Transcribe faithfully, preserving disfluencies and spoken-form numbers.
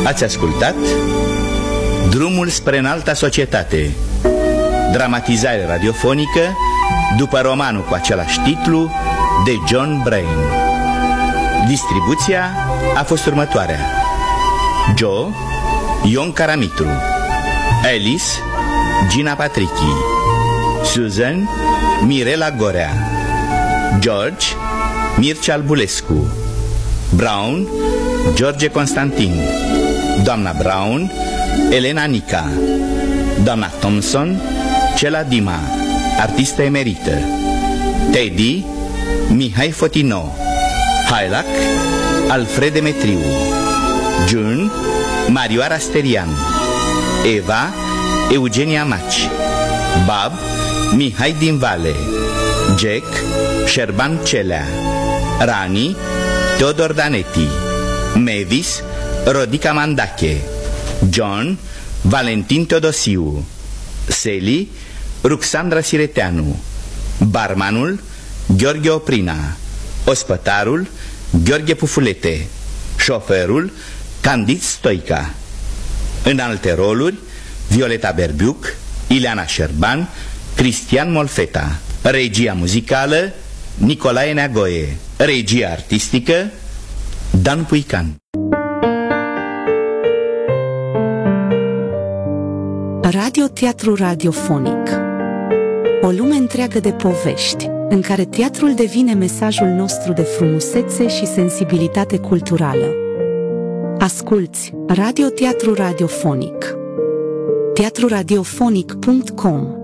Ați ascultat Drumul spre înalta societate, dramatizare radiofonică după romanul cu același titlu de John Brain. Distribuția a fost următoarea: Joe, Ion Caramitru; Alice, Gina Patrichi; Susan, Mirela Gorea; George, Mircea Albulescu; Brown, George Constantin; doamna Brown, Elena Nica; doamna Thompson, Cela Dima, artistă emerită; Teddy, Mihai Fotino; Hailac, Alfred Demetriu; June, Marioara Sterian; Eva, Eugenia Maci; Bab, Mihai din Vale; Jack, Șerban Celea; Rani, Teodor Danetti; Mavis, Rodica Mandache; John, Valentin Teodosiu; Sally, Ruxandra Sireteanu; Barmanul, Gheorghe Oprina; Ospătarul, Gheorghe Pufulete; Șoferul, Candid Stoica. În alte roluri: Violeta Berbiuc, Ileana Șerban, Cristian Molfeta. Regia muzicală: Nicolae Neagoe. Regia artistică: Dan Puican. Radio-teatru radiofonic. O lume întreagă de povești, în care teatrul devine mesajul nostru de frumusețe și sensibilitate culturală. Asculți Radio-teatru radiofonic. teatru radiofonic punct com